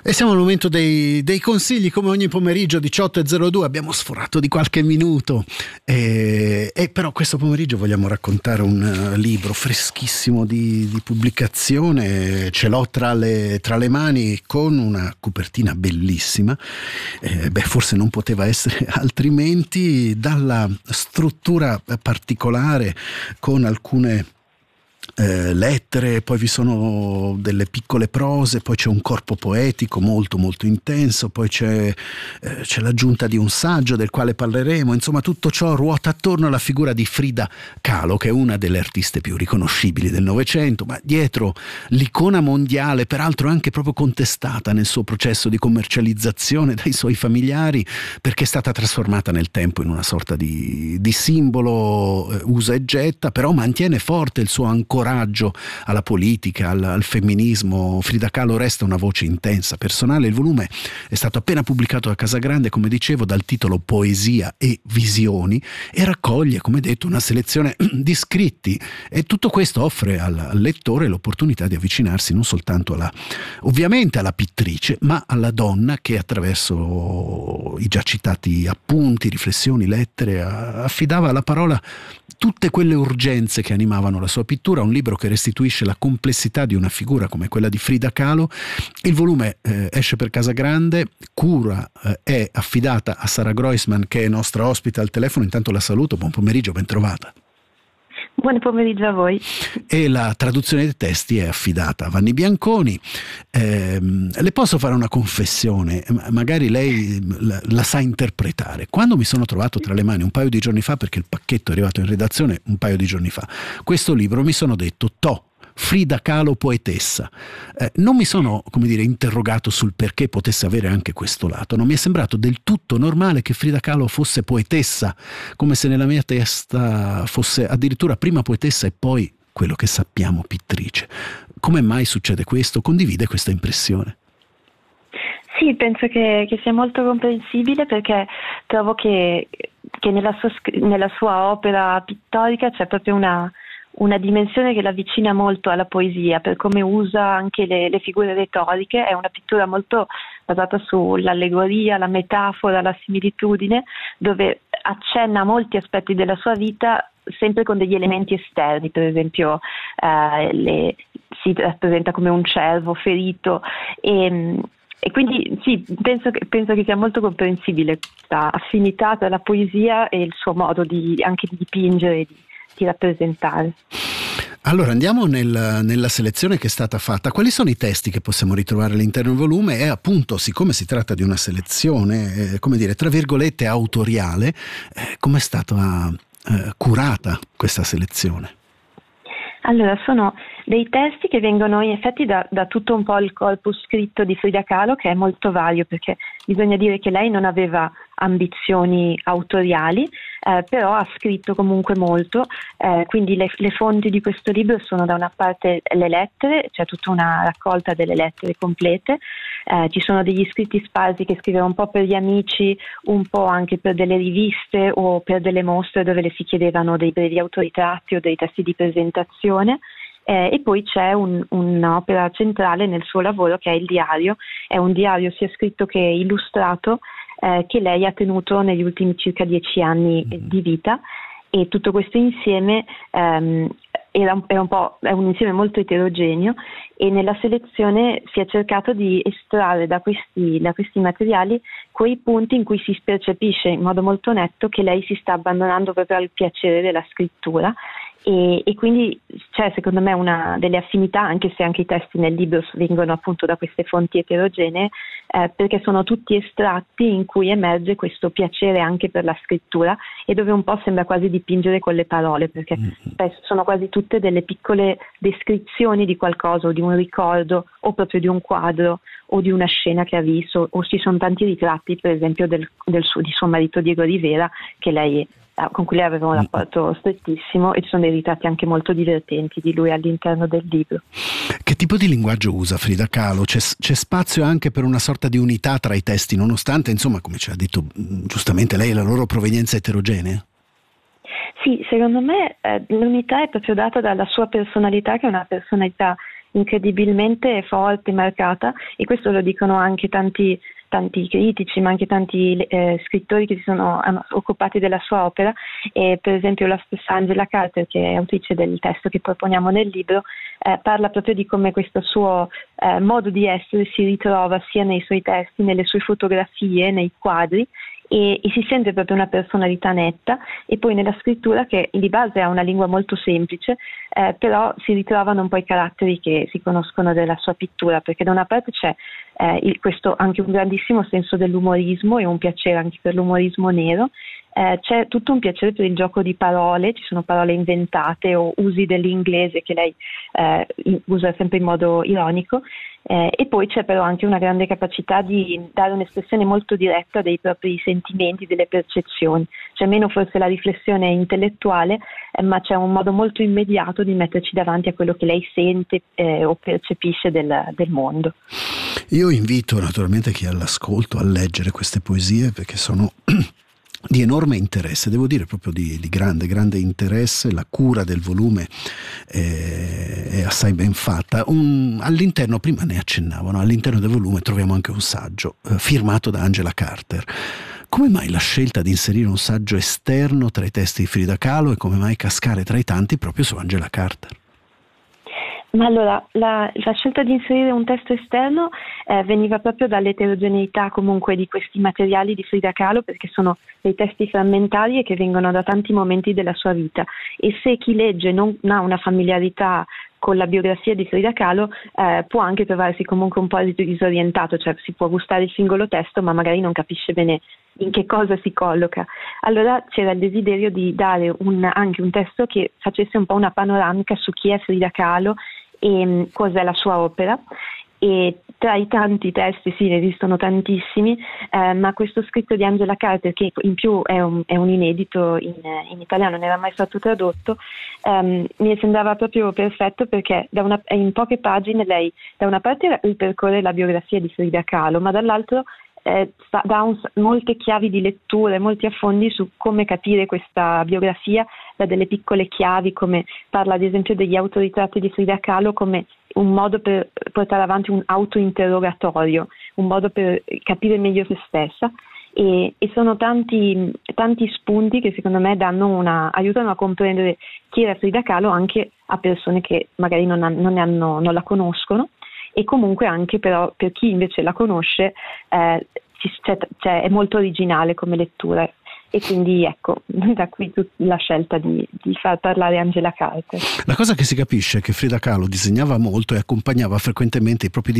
E siamo al momento dei consigli, come ogni pomeriggio 18:02, abbiamo sforato di qualche minuto e però questo pomeriggio vogliamo raccontare un libro freschissimo di pubblicazione, ce l'ho tra le mani con una copertina bellissima, forse non poteva essere altrimenti, dalla struttura particolare con alcune lettere, poi vi sono delle piccole prose, poi c'è un corpo poetico molto molto intenso, poi c'è l'aggiunta di un saggio del quale parleremo. Insomma, tutto ciò ruota attorno alla figura di Frida Kahlo, che è una delle artiste più riconoscibili del Novecento, ma dietro l'icona mondiale, peraltro anche proprio contestata nel suo processo di commercializzazione dai suoi familiari, perché è stata trasformata nel tempo in una sorta di simbolo usa e getta, però mantiene forte il suo ancoraggio alla politica, al femminismo. Frida Kahlo resta una voce intensa, personale. Il volume è stato appena pubblicato da Casagrande, come dicevo, dal titolo Poesia e Visioni, e raccoglie, come detto, una selezione di scritti, e tutto questo offre al lettore l'opportunità di avvicinarsi non soltanto ovviamente alla pittrice, ma alla donna che attraverso i già citati appunti, riflessioni, lettere affidava alla parola tutte quelle urgenze che animavano la sua pittura. Un libro che restituisce la complessità di una figura come quella di Frida Kahlo. Il volume esce per Casagrande, cura è affidata a Sara Groisman, che è nostra ospite al telefono. Intanto la saluto, buon pomeriggio, ben trovata. Buon pomeriggio a voi. E la traduzione dei testi è affidata a Vanni Bianconi. Le posso fare una confessione, magari lei la sa interpretare. Quando mi sono trovato tra le mani un paio di giorni fa, perché il pacchetto è arrivato in redazione un paio di giorni fa, questo libro, mi sono detto: Frida Kahlo poetessa. Non mi sono, interrogato sul perché potesse avere anche questo lato. Non mi è sembrato del tutto normale che Frida Kahlo fosse poetessa, come se nella mia testa fosse addirittura prima poetessa e poi, quello che sappiamo, pittrice. Come mai succede questo? Condivide questa impressione? Sì, penso che sia molto comprensibile, perché trovo che nella sua opera pittorica c'è proprio una dimensione che l'avvicina molto alla poesia, per come usa anche le figure retoriche. È una pittura molto basata sull'allegoria, la metafora, la similitudine, dove accenna a molti aspetti della sua vita sempre con degli elementi esterni. Per esempio si rappresenta come un cervo ferito, e quindi sì, penso che sia molto comprensibile questa affinità tra la poesia e il suo modo anche di dipingere, di rappresentare. Allora andiamo nella selezione che è stata fatta. Quali sono i testi che possiamo ritrovare all'interno del volume? E appunto, siccome si tratta di una selezione, tra virgolette, autoriale, come è stata curata questa selezione? Allora, sono dei testi che vengono in effetti da tutto un po' il corpus scritto di Frida Kahlo, che è molto vario, perché bisogna dire che lei non aveva ambizioni autoriali, però ha scritto comunque molto. Quindi le fonti di questo libro sono, da una parte, le lettere, c'è tutta una raccolta delle lettere complete, ci sono degli scritti sparsi che scriveva un po' per gli amici, un po' anche per delle riviste o per delle mostre dove le si chiedevano dei brevi autoritratti o dei testi di presentazione. E poi c'è un'opera centrale nel suo lavoro, che è il diario. È un diario sia scritto che illustrato, che lei ha tenuto negli ultimi circa 10 anni di vita, e tutto questo insieme è un insieme molto eterogeneo, e nella selezione si è cercato di estrarre da questi materiali quei punti in cui si percepisce in modo molto netto che lei si sta abbandonando proprio al piacere della scrittura. E quindi c'è, secondo me, una delle affinità, anche se anche i testi nel libro vengono appunto da queste fonti eterogenee, perché sono tutti estratti in cui emerge questo piacere anche per la scrittura, e dove un po' sembra quasi dipingere con le parole, perché spesso sono quasi tutte delle piccole descrizioni di qualcosa, o di un ricordo, o proprio di un quadro, o di una scena che ha visto, o ci sono tanti ritratti, per esempio di suo marito Diego Rivera, con cui lei aveva un rapporto strettissimo, e ci sono dei ritratti anche molto divertenti di lui all'interno del libro. Che tipo di linguaggio usa Frida Kahlo? C'è spazio anche per una sorta di unità tra i testi, nonostante, insomma, come ci ha detto giustamente lei, la loro provenienza eterogenea? Sì, secondo me l'unità è proprio data dalla sua personalità, che è una personalità incredibilmente forte, marcata, e questo lo dicono anche tanti critici, ma anche tanti scrittori che hanno occupati della sua opera, e per esempio la stessa Angela Carter, che è autrice del testo che proponiamo nel libro, parla proprio di come questo suo modo di essere si ritrova sia nei suoi testi, nelle sue fotografie, nei quadri, e si sente proprio una personalità netta, e poi nella scrittura, che di base ha una lingua molto semplice, però si ritrovano un po' i caratteri che si conoscono della sua pittura, perché da una parte c'è questo anche un grandissimo senso dell'umorismo e un piacere anche per l'umorismo nero, c'è tutto un piacere per il gioco di parole, ci sono parole inventate o usi dell'inglese che lei usa sempre in modo ironico, e poi c'è però anche una grande capacità di dare un'espressione molto diretta dei propri sentimenti, delle percezioni. C'è meno forse la riflessione intellettuale, ma c'è un modo molto immediato di metterci davanti a quello che lei sente o percepisce del mondo. Io invito naturalmente chi è all'ascolto a leggere queste poesie, perché sono di enorme interesse, devo dire proprio di grande interesse. La cura del volume è assai ben fatta. All'interno, prima ne accennavano, all'interno del volume troviamo anche un saggio firmato da Angela Carter. Come mai la scelta di inserire un saggio esterno tra i testi di Frida Kahlo, e come mai cascare tra i tanti proprio su Angela Carter? Ma allora, la scelta di inserire un testo esterno veniva proprio dall'eterogeneità comunque di questi materiali di Frida Kahlo, perché sono dei testi frammentari e che vengono da tanti momenti della sua vita, e se chi legge non ha una familiarità con la biografia di Frida Kahlo può anche trovarsi comunque un po' disorientato, cioè si può gustare il singolo testo ma magari non capisce bene in che cosa si colloca. Allora c'era il desiderio di dare anche un testo che facesse un po' una panoramica su chi è Frida Kahlo e cos'è la sua opera. E tra i tanti testi, sì, ne esistono tantissimi, ma questo scritto di Angela Carter, che in più è un inedito in italiano, non era mai stato tradotto, mi sembrava proprio perfetto, perché in poche pagine lei da una parte ripercorre la biografia di Frida Kahlo, ma dall'altro dà molte chiavi di lettura, molti affondi su come capire questa biografia, da delle piccole chiavi, come parla ad esempio degli autoritratti di Frida Kahlo come un modo per portare avanti un autointerrogatorio, un modo per capire meglio se stessa, e sono tanti spunti che secondo me aiutano a comprendere chi era Frida Kahlo anche a persone che magari non la conoscono, e comunque anche però per chi invece la conosce è molto originale come lettura, e quindi ecco, da qui la scelta di far parlare Angela Carter. La cosa che si capisce è che Frida Kahlo disegnava molto e accompagnava frequentemente i propri